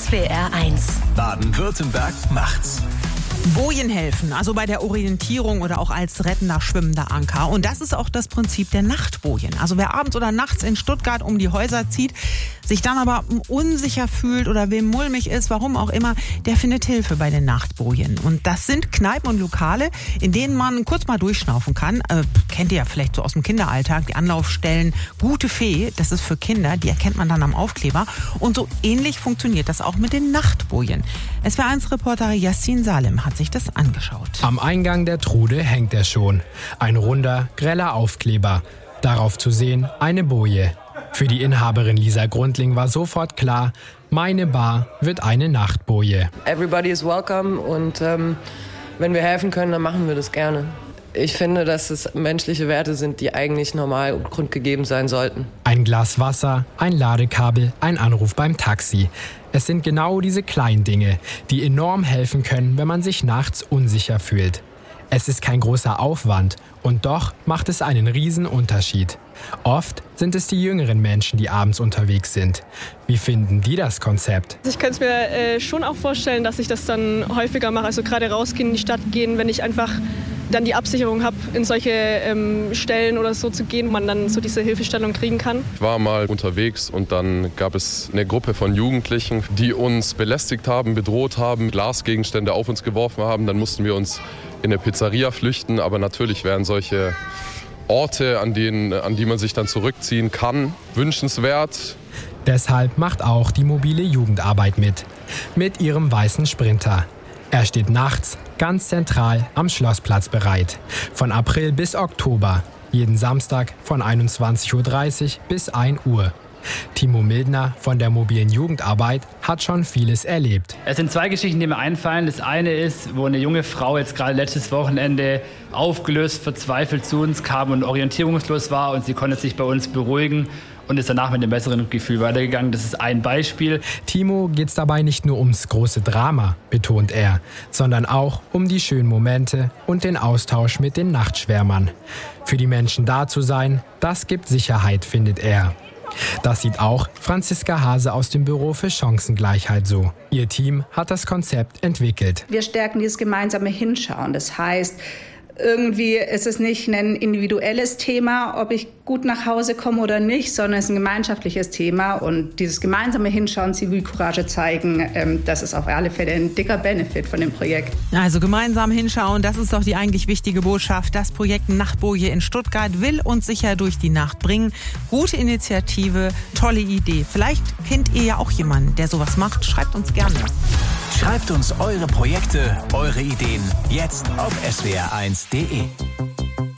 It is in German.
SWR1. Baden-Württemberg macht's. Bojen helfen, also bei der Orientierung oder auch als rettender schwimmender Anker. Und das ist auch das Prinzip der Nachtbojen. Also wer abends oder nachts in Stuttgart um die Häuser zieht, sich dann aber unsicher fühlt oder wem mulmig ist, warum auch immer, der findet Hilfe bei den Nachtbojen. Und das sind Kneipen und Lokale, in denen man kurz mal durchschnaufen kann. Kennt ihr ja vielleicht so aus dem Kinderalltag, die Anlaufstellen Gute Fee, das ist für Kinder, die erkennt man dann am Aufkleber. Und so ähnlich funktioniert das auch mit den Nachtbojen. SWR1-Reporter Yassin Salem hat sich das angeschaut. Am Eingang der Trude hängt er schon. Ein runder, greller Aufkleber. Darauf zu sehen eine Boje. Für die Inhaberin Lisa Grundling war sofort klar, meine Bar wird eine Nachtboje. Everybody is welcome und wenn wir helfen können, dann machen wir das gerne. Ich finde, dass es menschliche Werte sind, die eigentlich normal und grundgegeben sein sollten. Ein Glas Wasser, ein Ladekabel, ein Anruf beim Taxi. Es sind genau diese kleinen Dinge, die enorm helfen können, wenn man sich nachts unsicher fühlt. Es ist kein großer Aufwand und doch macht es einen riesen Unterschied. Oft sind es die jüngeren Menschen, die abends unterwegs sind. Wie finden die das Konzept? Ich könnte mir schon auch vorstellen, dass ich das dann häufiger mache, also gerade rausgehen, in die Stadt gehen, wenn ich einfach dann die Absicherung habe, in solche Stellen oder so zu gehen, wo man dann so diese Hilfestellung kriegen kann. Ich war mal unterwegs und dann gab es eine Gruppe von Jugendlichen, die uns belästigt haben, bedroht haben, Glasgegenstände auf uns geworfen haben. Dann mussten wir uns in eine Pizzeria flüchten, aber natürlich wären solche Orte, an die man sich dann zurückziehen kann, wünschenswert. Deshalb macht auch die mobile Jugendarbeit mit ihrem weißen Sprinter. Er steht nachts ganz zentral am Schlossplatz bereit. Von April bis Oktober, jeden Samstag von 21.30 Uhr bis 1 Uhr. Timo Mildner von der mobilen Jugendarbeit hat schon vieles erlebt. Es sind zwei Geschichten, die mir einfallen. Das eine ist, wo eine junge Frau jetzt gerade letztes Wochenende aufgelöst, verzweifelt zu uns kam und orientierungslos war und sie konnte sich bei uns beruhigen und ist danach mit einem besseren Gefühl weitergegangen. Das ist ein Beispiel. Timo geht es dabei nicht nur ums große Drama, betont er, sondern auch um die schönen Momente und den Austausch mit den Nachtschwärmern. Für die Menschen da zu sein, das gibt Sicherheit, findet er. Das sieht auch Franziska Hase aus dem Büro für Chancengleichheit so. Ihr Team hat das Konzept entwickelt. Wir stärken dieses gemeinsame Hinschauen. Das heißt, irgendwie ist es nicht ein individuelles Thema, ob ich gut nach Hause komme oder nicht, sondern es ist ein gemeinschaftliches Thema. Und dieses gemeinsame Hinschauen, Zivilcourage zeigen, das ist auf alle Fälle ein dicker Benefit von dem Projekt. Also gemeinsam hinschauen, das ist doch die eigentlich wichtige Botschaft. Das Projekt Nachtboje in Stuttgart will uns sicher durch die Nacht bringen. Gute Initiative, tolle Idee. Vielleicht kennt ihr ja auch jemanden, der sowas macht. Schreibt uns gerne. Schreibt uns eure Projekte, eure Ideen jetzt auf swr1.de.